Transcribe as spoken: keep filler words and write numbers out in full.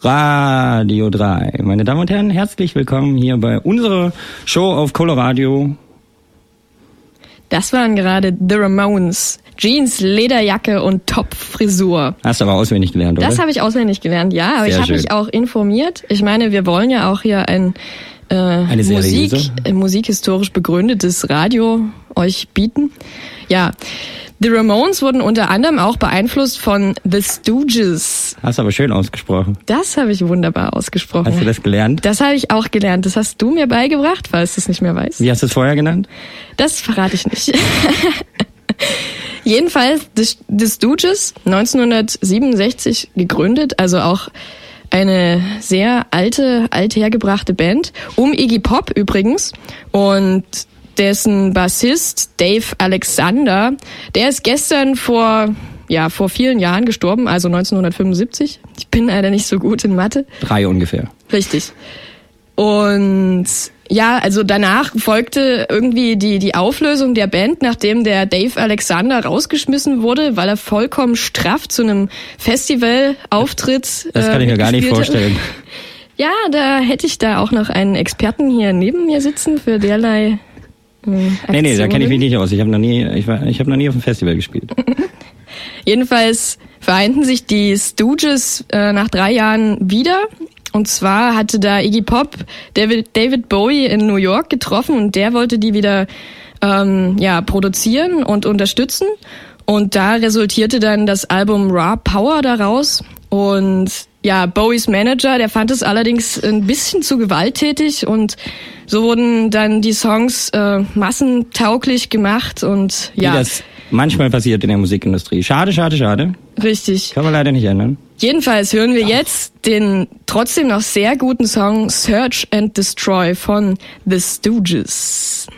Radio drei. Meine Damen und Herren, herzlich willkommen hier bei unserer Show auf Coloradio. Das waren gerade The Ramones. Jeans, Lederjacke und Top-Frisur. Hast du aber auswendig gelernt, oder? Das habe ich auswendig gelernt, ja. Aber Sehr ich habe schön. mich auch informiert. Ich meine, wir wollen ja auch hier ein äh, Eine Musik, seriöse? äh, musikhistorisch begründetes Radio euch bieten. Ja, The Ramones wurden unter anderem auch beeinflusst von The Stooges. Hast du aber schön ausgesprochen. Das habe ich wunderbar ausgesprochen. Hast du das gelernt? Das habe ich auch gelernt. Das hast du mir beigebracht, falls du es nicht mehr weißt. Wie hast du es vorher genannt? Das verrate ich nicht. Jedenfalls The, The Stooges, neunzehnhundertsiebenundsechzig gegründet, also auch eine sehr alte, althergebrachte Band, um Iggy Pop übrigens. Und dessen Bassist Dave Alexander, der ist gestern vor, ja, vor vielen Jahren gestorben, also neunzehnhundertfünfundsiebzig. Ich bin leider nicht so gut in Mathe. Drei ungefähr. Richtig. Und ja, also danach folgte irgendwie die, die Auflösung der Band, nachdem der Dave Alexander rausgeschmissen wurde, weil er vollkommen straff zu einem Festivalauftritt Das kann ich mir gar nicht mitgespielt hat. vorstellen. Ja, da hätte ich da auch noch einen Experten hier neben mir sitzen für derlei äh, Aktionen. Nee, nee, da kenne ich mich nicht aus. Ich habe noch nie, ich war, ich habe noch nie auf einem Festival gespielt. Jedenfalls vereinten sich die Stooges äh, nach drei Jahren wieder. Und zwar hatte da Iggy Pop David, David Bowie in New York getroffen und der wollte die wieder ähm, ja, produzieren und unterstützen. Und da resultierte dann das Album Raw Power daraus. Und ja, Bowies Manager, der fand es allerdings ein bisschen zu gewalttätig und so wurden dann die Songs äh, massentauglich gemacht und ja. Wie das manchmal passiert in der Musikindustrie. Schade, schade, schade. Richtig. Kann man leider nicht ändern. Jedenfalls hören wir jetzt den trotzdem noch sehr guten Song Search and Destroy von The Stooges.